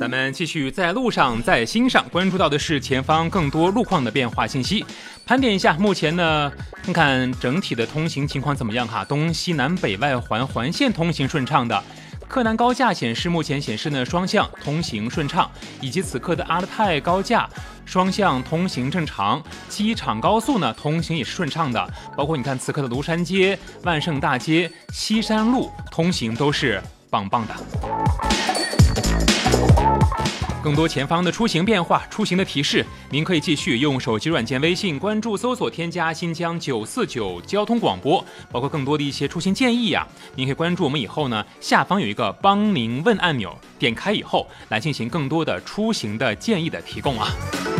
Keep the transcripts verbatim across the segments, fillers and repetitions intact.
咱们继续在路上，在心上，关注到的是前方更多路况的变化信息。盘点一下，目前呢，看看整体的通行情况怎么样哈？东西南北外环环线通行顺畅的。柯南高架显示，目前显示呢双向通行顺畅，以及此刻的阿勒泰高架双向通行正常，机场高速呢通行也是顺畅的，包括你看此刻的庐山街、万盛大街、西山路通行都是棒棒的。更多前方的出行变化、出行的提示，您可以继续用手机软件微信关注、搜索、添加新疆九四九交通广播，包括更多的一些出行建议啊，您可以关注我们以后呢，下方有一个帮您问按钮，点开以后来进行更多的出行的建议的提供啊。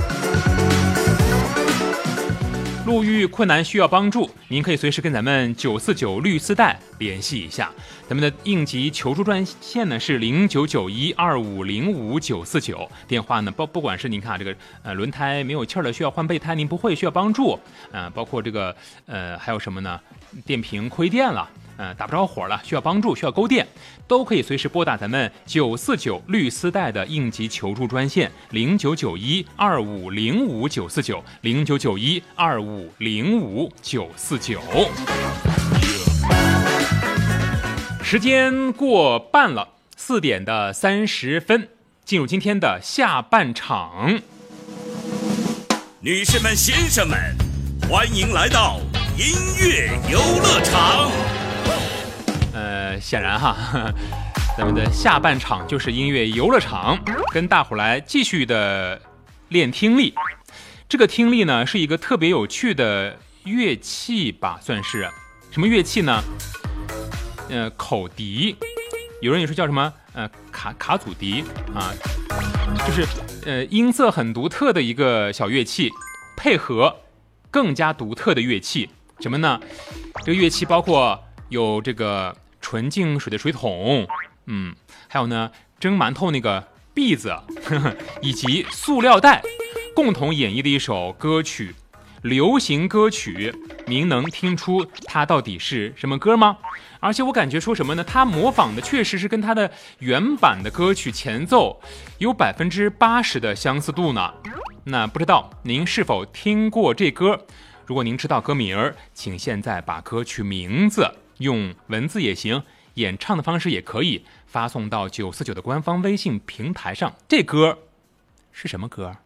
路遇困难需要帮助，您可以随时跟咱们九四九绿丝带联系一下。咱们的应急求助专线呢是零九九一二五零五九四九，电话呢不不管是您看这个呃轮胎没有气儿了需要换备胎，您不会需要帮助，呃包括这个呃还有什么呢？电瓶亏电了。呃，打不着火了，需要帮助，需要勾电，都可以随时拨打咱们九四九绿丝带的应急求助专线零九九一二五零五九四九零九九一二五零五九四九。时间过半了，四点的三十分，进入今天的下半场。 女士们、先生们，欢迎来到音乐游乐场。 呃，显然哈，呵呵咱们的下半场就是音乐游乐场，跟大伙来继续的练听力。这个听力呢，是一个特别有趣的乐器吧，算是什么乐器呢？呃，口笛，有人也说叫什么？呃，卡卡祖笛啊，就是呃音色很独特的一个小乐器，配合更加独特的乐器，什么呢？这个乐器包括有这个纯净水的水桶，嗯，还有呢蒸馒头那个篦子，呵呵，以及塑料袋，共同演绎的一首歌曲，流行歌曲。您能听出它到底是什么歌吗？而且我感觉说什么呢？它模仿的确实是跟它的原版的歌曲前奏有百分之八十的相似度呢。那不知道您是否听过这歌？如果您知道歌名，请现在把歌曲名字用文字也行，演唱的方式也可以发送到九四九的官方微信平台上。这歌是什么歌？